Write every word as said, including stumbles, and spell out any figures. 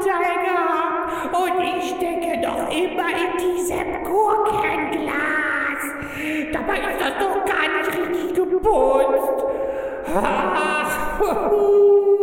Vorteil gehabt. Und ich stecke doch immer in diesem Gurkenglas. Dabei ist das doch gar nicht richtig geputzt. Ach,